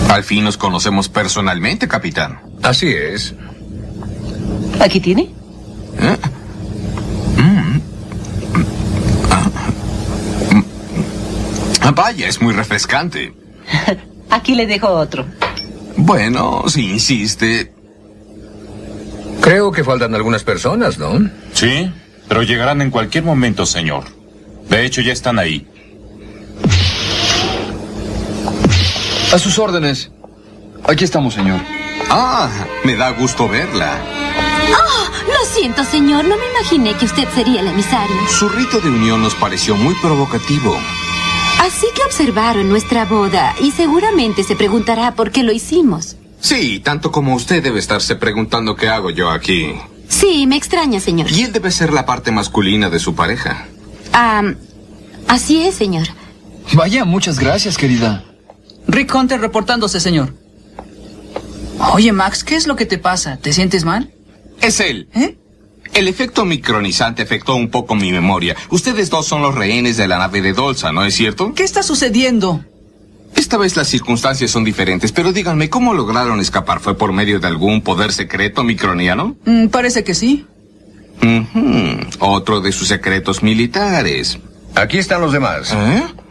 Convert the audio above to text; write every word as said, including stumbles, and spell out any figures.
Al fin nos conocemos personalmente, capitán. Así es. ¿Aquí tiene? ¿Eh? Mm. Ah. Mm. Ah, vaya, es muy refrescante. Aquí le dejo otro. Bueno, si insiste. Creo que faltan algunas personas, ¿no? Sí, pero llegarán en cualquier momento, señor. De hecho, ya están ahí. A sus órdenes. Aquí estamos, señor. Ah, me da gusto verla. Oh, lo siento, señor. No me imaginé que usted sería el emisario. Su rito de unión nos pareció muy provocativo. Así que observaron nuestra boda y seguramente se preguntará por qué lo hicimos. Sí, tanto como usted debe estarse preguntando qué hago yo aquí. Sí, me extraña, señor. Y él debe ser la parte masculina de su pareja. Ah, así es, señor. Vaya, muchas gracias, querida. Rick Hunter reportándose, señor. Oye, Max, ¿qué es lo que te pasa? ¿Te sientes mal? Es él. ¿Eh? El efecto micronizante afectó un poco mi memoria. Ustedes dos son los rehenes de la nave de Dolsa, ¿no es cierto? ¿Qué está sucediendo? Esta vez las circunstancias son diferentes, pero díganme, ¿cómo lograron escapar? ¿Fue por medio de algún poder secreto microniano? Mm, parece que sí. Uh-huh. Otro de sus secretos militares. Aquí están los demás. ¿Eh?